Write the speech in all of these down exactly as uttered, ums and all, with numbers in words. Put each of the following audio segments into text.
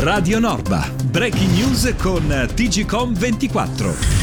Radio Norba, breaking news con T G Com ventiquattro.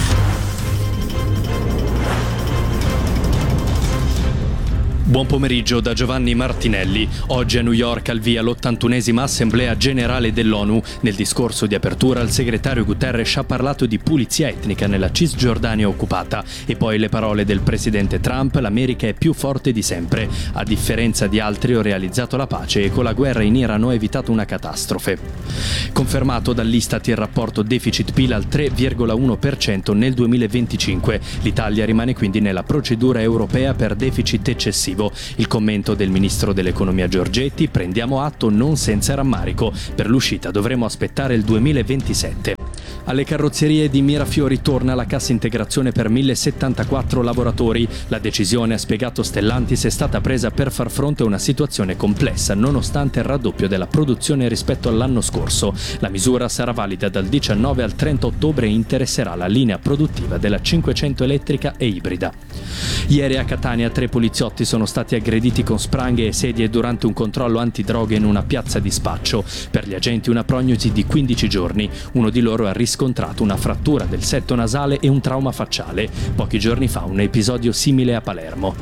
Buon pomeriggio da Giovanni Martinelli. Oggi a New York al via l'ottantunesima Assemblea Generale dell'ONU. Nel discorso di apertura il segretario Guterres ha parlato di pulizia etnica nella Cisgiordania occupata e poi le parole del presidente Trump: l'America è più forte di sempre. A differenza di altri ho realizzato la pace e con la guerra in Iran ho evitato una catastrofe. Confermato dall'Istat il rapporto deficit-P I L al tre virgola uno per cento nel duemilaventicinque. L'Italia rimane quindi nella procedura europea per deficit eccessivo. Il commento del ministro dell'economia Giorgetti: prendiamo atto non senza rammarico, per l'uscita dovremo aspettare il duemilaventisette. Alle carrozzerie di Mirafiori torna la cassa integrazione per millesettantaquattro lavoratori. La decisione, ha spiegato Stellantis, è stata presa per far fronte a una situazione complessa nonostante il raddoppio della produzione rispetto all'anno scorso. La misura sarà valida dal diciannove al trenta ottobre e interesserà la linea produttiva della cinquecento elettrica e ibrida. Ieri a Catania tre poliziotti sono stati aggrediti con spranghe e sedie durante un controllo antidroghe in una piazza di spaccio. Per gli agenti una prognosi di quindici giorni. Uno di loro ha riscontrato una frattura del setto nasale e un trauma facciale. Pochi giorni fa un episodio simile a Palermo.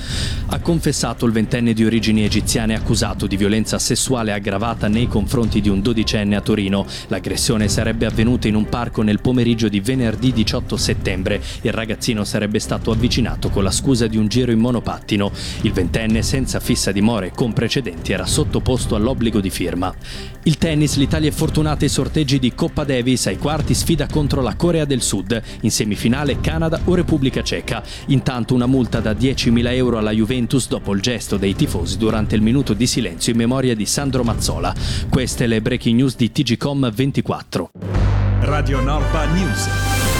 Ha confessato il ventenne di origini egiziane accusato di violenza sessuale aggravata nei confronti di un dodicenne a Torino. L'aggressione sarebbe avvenuta in un parco nel pomeriggio di venerdì diciotto settembre. Il ragazzino sarebbe stato avvicinato con la scusa di un giro in monopattino. Il ventenne, senza fissa dimora e con precedenti, era sottoposto all'obbligo di firma. Il tennis, l'Italia è fortunata ai sorteggi di Coppa Davis. Ai quarti sfida contro la Corea del Sud. In semifinale Canada o Repubblica Ceca. Intanto una multa da diecimila euro alla Juventus dopo il gesto dei tifosi durante il minuto di silenzio in memoria di Sandro Mazzola. Queste le breaking news di T G Com ventiquattro. Radio Norba News.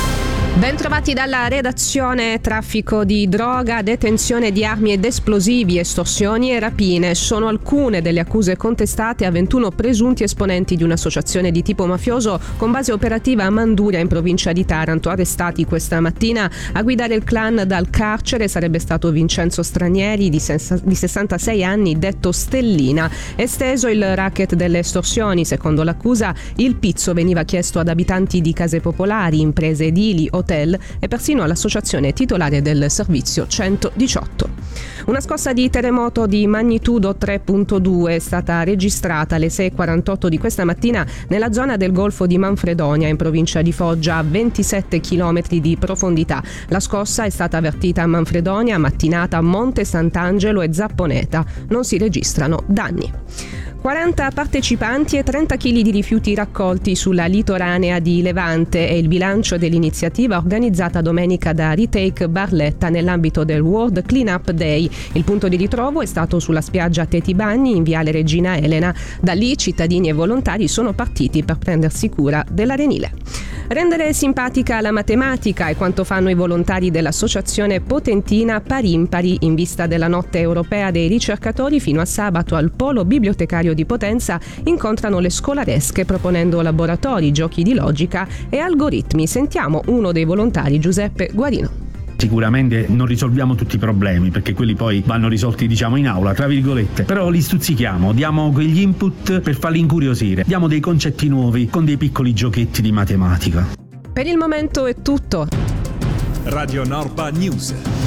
Bentrovati dalla redazione. Traffico di droga, detenzione di armi ed esplosivi, estorsioni e rapine sono alcune delle accuse contestate a ventuno presunti esponenti di un'associazione di tipo mafioso con base operativa a Manduria in provincia di Taranto. Arrestati questa mattina a guidare il clan dal carcere sarebbe stato Vincenzo Stranieri di sessantasei anni, detto Stellina. Esteso il racket delle estorsioni. Secondo l'accusa il pizzo veniva chiesto ad abitanti di case popolari, imprese edili, hotel e persino all'associazione titolare del servizio centodiciotto. Una scossa di terremoto di magnitudo tre virgola due è stata registrata alle sei e quarantotto di questa mattina nella zona del Golfo di Manfredonia in provincia di Foggia a ventisette chilometri di profondità. La scossa è stata avvertita a Manfredonia, Mattinata, Monte Sant'Angelo e Zapponeta. Non si registrano danni. quaranta partecipanti e trenta chili di rifiuti raccolti sulla litoranea di Levante è il bilancio dell'iniziativa organizzata domenica da Retake Barletta nell'ambito del World Cleanup Day. Il punto di ritrovo è stato sulla spiaggia Teti Bagni in viale Regina Elena. Da lì cittadini e volontari sono partiti per prendersi cura dell'arenile. Rendere simpatica la matematica è quanto fanno i volontari dell'associazione Potentina Parimpari in vista della notte europea dei ricercatori. Fino a sabato al Polo Bibliotecario di Potenza incontrano le scolaresche proponendo laboratori, giochi di logica e algoritmi. Sentiamo uno dei volontari, Giuseppe Guarino. Sicuramente non risolviamo tutti i problemi perché quelli poi vanno risolti diciamo in aula tra virgolette, però li stuzzichiamo, diamo quegli input per farli incuriosire, diamo dei concetti nuovi con dei piccoli giochetti di matematica. Per il momento è tutto. Radio Norba News.